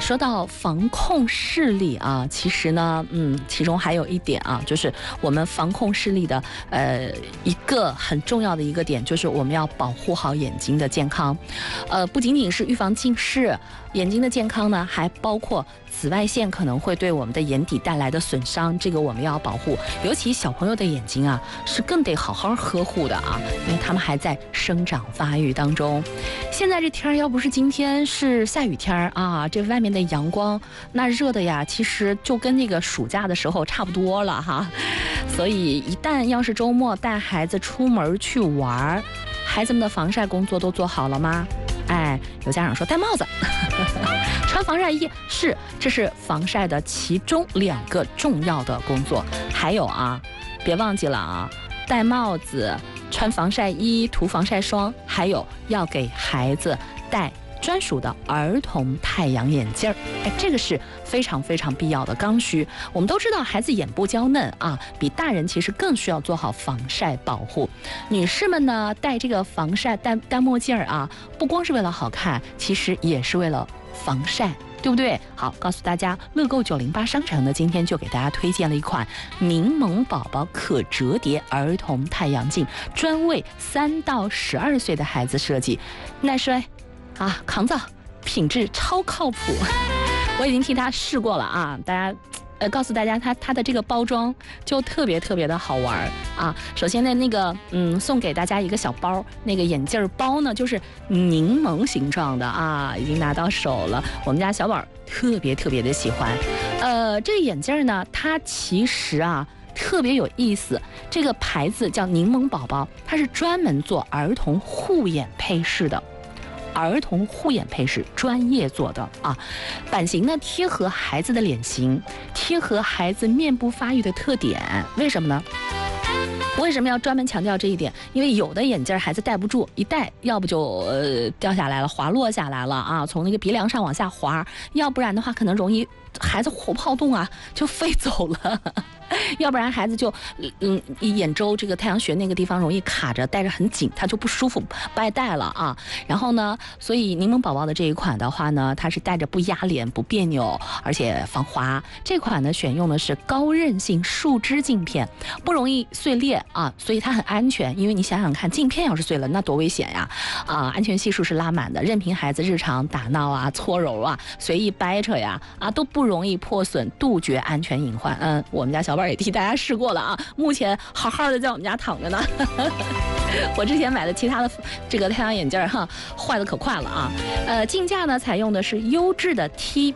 说到防控视力啊，其实呢，其中还有一点啊，就是我们防控视力的一个很重要的一个点，就是我们要保护好眼睛的健康。不仅仅是预防近视，眼睛的健康呢，还包括紫外线可能会对我们的眼底带来的损伤，这个我们要保护。尤其小朋友的眼睛啊，是更得好好呵护的啊，因为他们还在生长发育当中。现在这天要不是今天是下雨天啊，这外面的阳光那热的呀，其实就跟那个暑假的时候差不多了哈。所以一旦要是周末带孩子出门去玩，孩子们的防晒工作都做好了吗？有家长说戴帽子穿防晒衣，这是防晒的其中2个重要的工作。还有啊，别忘记了啊，戴帽子、穿防晒衣、涂防晒霜，还有要给孩子戴专属的儿童太阳眼镜儿，这个是非常非常必要的刚需。我们都知道孩子眼部娇嫩啊，比大人其实更需要做好防晒保护。女士们呢，戴这个防晒戴墨镜儿啊，不光是为了好看，其实也是为了防晒，对不对？好，告诉大家，乐购908商城呢，今天就给大家推荐了一款柠檬宝宝可折叠儿童太阳镜，专为3到12岁的孩子设计，耐摔啊，抗造，品质超靠谱。我已经替他试过了啊，大家告诉大家它的这个包装就特别特别的好玩啊。首先呢，那个送给大家一个小包，那个眼镜包呢就是柠檬形状的啊，已经拿到手了。我们家小宝特别特别的喜欢。这个眼镜呢，它其实啊特别有意思，这个牌子叫柠檬宝宝，它是专门做儿童护眼配饰的。儿童护眼配饰专业做的啊，版型呢贴合孩子的脸型，贴合孩子面部发育的特点。为什么呢？为什么要专门强调这一点？因为有的眼镜孩子戴不住，一戴要不就掉下来了，滑落下来了啊，从那个鼻梁上往下滑，要不然的话可能容易孩子活不好动啊，就飞走了。要不然孩子就眼周这个太阳穴那个地方容易卡着，戴着很紧，他就不舒服，不爱戴了啊。然后呢，所以柠檬宝宝的这一款的话呢，它是戴着不压脸、不别扭，而且防滑。这款呢选用的是高韧性树脂镜片，不容易碎裂啊，所以它很安全。因为你想想看，镜片要是碎了，那多危险呀！啊，安全系数是拉满的，任凭孩子日常打闹啊、搓揉啊、随意掰扯呀，啊都不容易破损，杜绝安全隐患。我们家小宝也替大家试过了啊，目前好好的在我们家躺着呢。我之前买的其他的这个太阳眼镜哈，坏的可快了啊。镜架呢采用的是优质的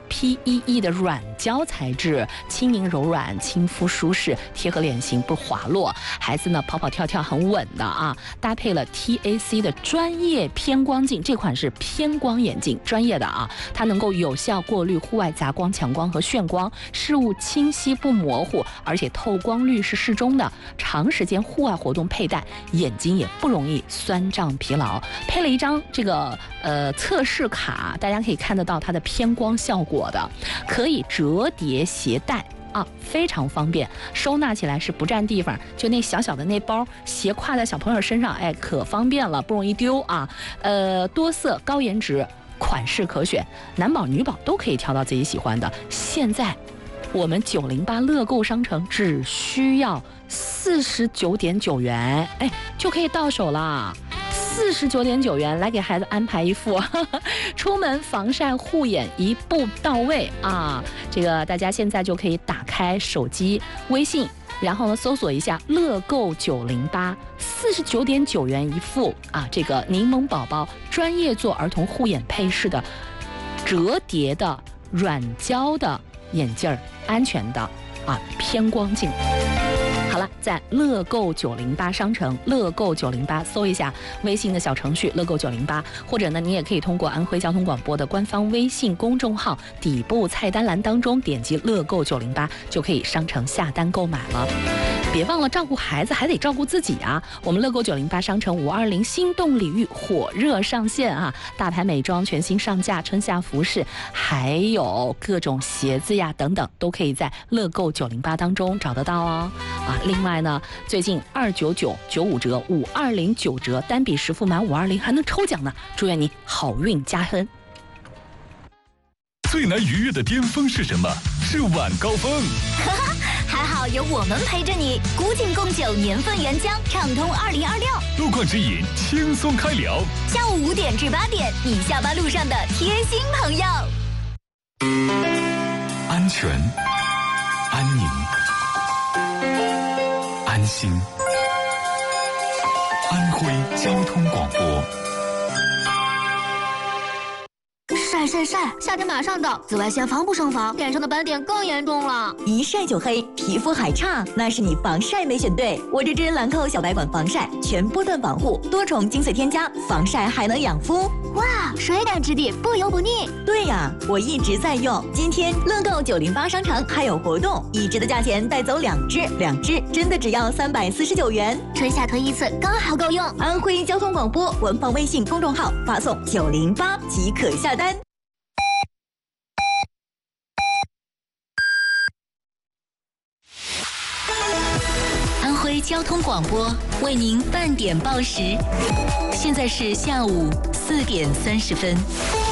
TPEE 的软胶材质，轻盈柔软，亲肤舒适，贴合脸型不滑落，孩子呢跑跑跳跳很稳的啊。搭配了 TAC 的专业偏光镜，这款是偏光眼镜，专业的啊，它能够有效过滤户外杂光、强光和眩光，视物清晰不模糊，而且透光率是适中的，长时间户外活动佩戴，眼睛也不容易酸胀疲劳。配了一张这个测试卡，大家可以看得到它的偏光效果的，可以折叠携带啊，非常方便，收纳起来是不占地方，就那小小的那包斜挎在小朋友身上，可方便了，不容易丢啊。多色高颜值，款式可选，男宝女宝都可以挑到自己喜欢的。现在我们908乐购商城只需要49.9元，就可以到手了。49.9元来给孩子安排一副出门防晒护眼一步到位啊！这个大家现在就可以打开手机微信，然后呢搜索一下乐购908，49.9元一副啊！这个柠檬宝宝专业做儿童护眼配饰的折叠的软胶的眼镜，安全的啊偏光镜。好了，在乐购908商城，乐购908搜一下微信的小程序乐购908，或者呢，你也可以通过安徽交通广播的官方微信公众号底部菜单栏当中点击乐购908，就可以商城下单购买了。别忘了照顾孩子还得照顾自己啊！我们乐购908商城520心动礼遇火热上线啊！大牌美妆全新上架，春夏服饰，还有各种鞋子呀等等，都可以在乐购908当中找得到哦。啊，另外呢，最近299 95折，520 9折，单笔实付满520还能抽奖呢！祝愿你好运加分。 最难逾越的巅峰是什么？是晚高峰。 还好有我们陪着你，古井贡酒年份原浆，畅通2026。 路况指引，轻松开聊。 下午5点至8点，你下班路上的贴心朋友。 安全、安宁、安心。安徽交通广播。 晒，夏天马上到，紫外线防不胜防，脸上的斑点更严重了。 一晒就黑，皮肤还差，那是你防晒没选对。我这支兰蔻小白管防晒，全波段防护，多重精粹添加，防晒还能养肤。 哇，水感质地，不油不腻。 对呀，我一直在用。今天乐购908商城还有活动，1支的价钱带走2支真的只要349元， 春夏推1次，刚好够用。 安徽交通广播官方微信公众号发送908即可下单。 安徽交通广播为您半点报时，现在是下午4点30分。